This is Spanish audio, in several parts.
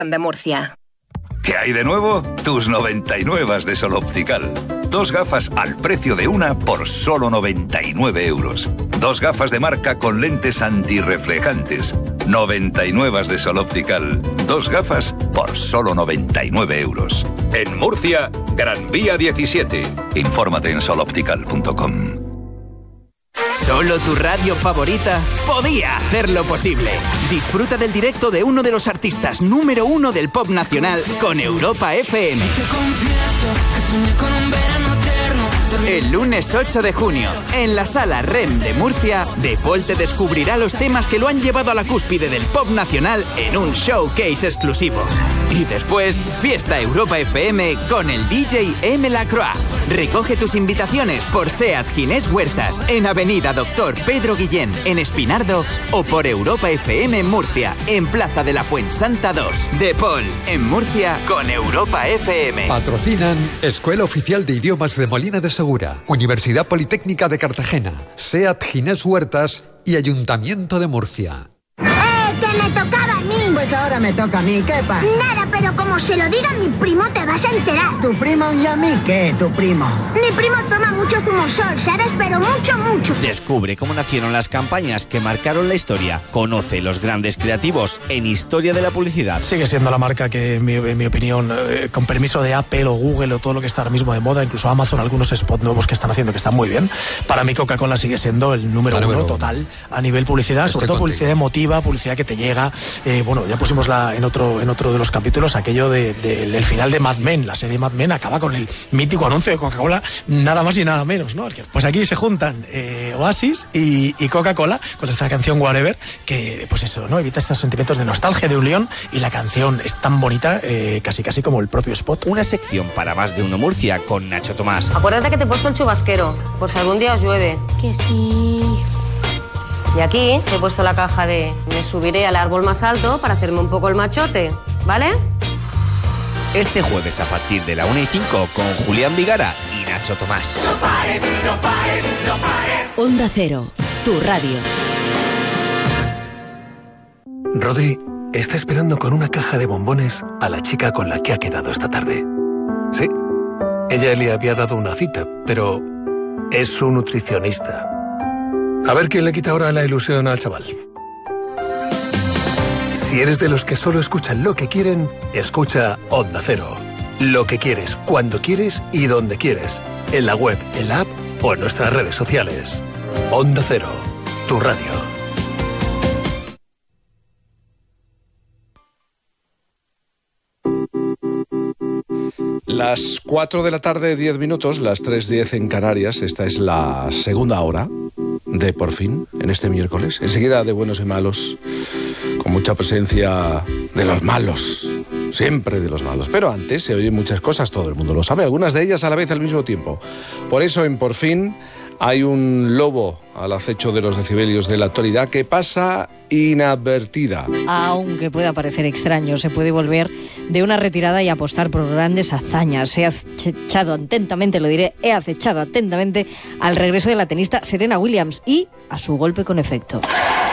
de Murcia. ¿Qué hay de nuevo? Tus 99 de Sol Optical. 2 gafas al precio de una por solo 99 euros. 2 gafas de marca con lentes antirreflejantes. 99 de Sol Optical. 2 gafas por solo 99 euros. En Murcia, Gran Vía 17. Infórmate en soloptical.com. Solo tu radio favorita podía hacerlo posible. Disfruta del directo de uno de los artistas número 1 del pop nacional con Europa FM. El lunes 8 de junio, en la Sala REM de Murcia, The Fall te descubrirá los temas que lo han llevado a la cúspide del pop nacional en un showcase exclusivo. Y después, fiesta Europa FM con el DJ M. Lacroix. Recoge tus invitaciones por SEAT Ginés Huertas, en Avenida Doctor Pedro Guillén, en Espinardo, o por Europa FM en Murcia, en Plaza de la Fuensanta 2. The Fall, en Murcia, con Europa FM. Patrocinan Escuela Oficial de Idiomas de Molina de Segura, Universidad Politécnica de Cartagena, SEAT Ginés Huertas y Ayuntamiento de Murcia. ¡Que me tocaba a mí! Pues ahora me toca a mí, ¿qué pasa? Nada, pero como se lo diga a mi primo te vas a enterar. ¿Tu primo y a mí qué, tu primo? Mi primo toma mucho zumosol, ¿sabes? Pero mucho, mucho. Descubre cómo nacieron las campañas que marcaron la historia. Conoce los grandes creativos en Historia de la Publicidad. Sigue siendo la marca que, en mi opinión, con permiso de Apple o Google o todo lo que está ahora mismo de moda, incluso Amazon, algunos spots nuevos que están haciendo que están muy bien. Para mí Coca-Cola sigue siendo el número 1 total a nivel publicidad, sobre todo publicidad emotiva, publicidad que te llega. Bueno, ya pusimos en otro de los capítulos aquello del final de Mad Men. La serie Mad Men acaba con el mítico anuncio de Coca-Cola, nada más y nada menos, ¿no? Pues aquí se juntan Oasis y Coca-Cola con esta canción Whatever, que pues eso, ¿no? Evita estos sentimientos de nostalgia de unión, y la canción es tan bonita, casi como el propio spot. Una sección para Más de Uno Murcia con Nacho Tomás. Acuérdate que te he puesto el chubasquero, por si algún día os llueve. Que sí. Y aquí te he puesto la caja de me subiré al árbol más alto para hacerme un poco el machote, ¿vale? Este jueves a partir de la 1:05 con Julián Vigara y Nacho Tomás. No pares, no pares, no pares. Onda Cero, tu radio. Rodri está esperando con una caja de bombones a la chica con la que ha quedado esta tarde. Sí, ella le había dado una cita, pero es su nutricionista. A ver quién le quita ahora la ilusión al chaval. Si eres de los que solo escuchan lo que quieren, escucha Onda Cero. Lo que quieres, cuando quieres y donde quieres. En la web, en la app o en nuestras redes sociales. Onda Cero, tu radio. Las 4 de la tarde, 10 minutos, las 3:10 en Canarias. Esta es la segunda hora de Por Fin, en este miércoles. Enseguida de buenos y malos, con mucha presencia de los malos, siempre de los malos. Pero antes se oyen muchas cosas, todo el mundo lo sabe, algunas de ellas a la vez al mismo tiempo. Por eso en Por Fin hay un lobo al acecho de los decibelios de la actualidad que pasa inadvertida. Aunque pueda parecer extraño, se puede volver de una retirada y apostar por grandes hazañas. He acechado atentamente, lo diré, he acechado atentamente al regreso de la tenista Serena Williams y a su golpe con efecto.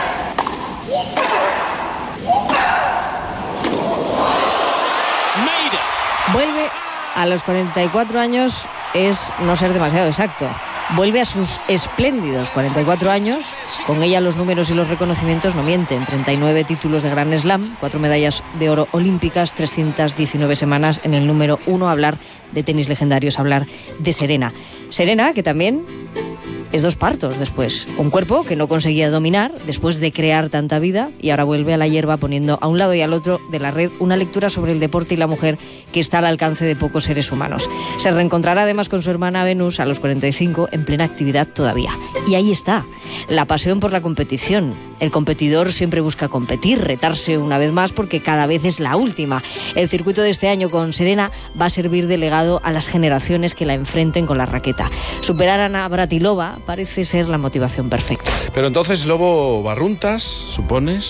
Vuelve a los 44 años, es no ser demasiado exacto. Vuelve a sus espléndidos 44 años, con ella los números y los reconocimientos no mienten. 39 títulos de Grand Slam, 4 medallas de oro olímpicas, 319 semanas en el número 1. Hablar de tenis legendarios, hablar de Serena. Serena, que también es dos partos después. Un cuerpo que no conseguía dominar después de crear tanta vida, y ahora vuelve a la hierba poniendo a un lado y al otro de la red una lectura sobre el deporte y la mujer que está al alcance de pocos seres humanos. Se reencontrará además con su hermana Venus a los 45, en plena actividad todavía. Y ahí está, la pasión por la competición. El competidor siempre busca competir, retarse una vez más, porque cada vez es la última. El circuito de este año con Serena va a servir de legado a las generaciones que la enfrenten con la raqueta. Superar a Navratilova parece ser la motivación perfecta. Pero entonces, Lobo Barruntas, ¿supones?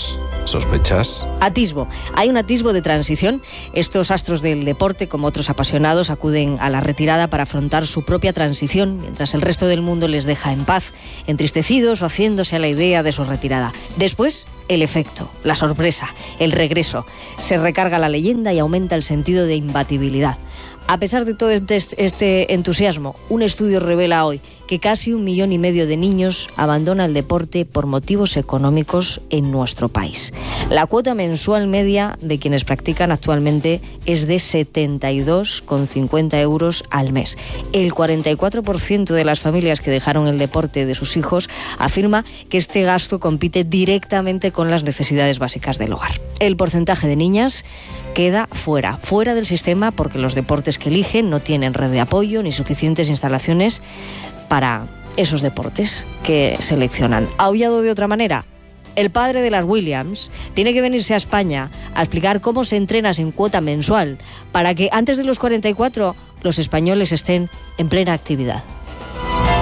¿Sospechas? Atisbo. Hay un atisbo de transición. Estos astros del deporte, como otros apasionados, acuden a la retirada para afrontar su propia transición, mientras el resto del mundo les deja en paz, entristecidos o haciéndose a la idea de su retirada. Después, el efecto, la sorpresa, el regreso. Se recarga la leyenda y aumenta el sentido de imbatibilidad. A pesar de todo este entusiasmo, un estudio revela hoy que casi 1,5 millones de niños abandona el deporte por motivos económicos en nuestro país. La cuota mensual media de quienes practican actualmente es de 72,50 euros al mes. El 44% de las familias que dejaron el deporte de sus hijos afirma que este gasto compite directamente con las necesidades básicas del hogar. El porcentaje de niñas queda fuera del sistema porque los deportes que eligen no tienen red de apoyo ni suficientes instalaciones para esos deportes que seleccionan. Aullado de otra manera, el padre de las Williams tiene que venirse a España a explicar cómo se entrena sin cuota mensual para que antes de los 44 los españoles estén en plena actividad.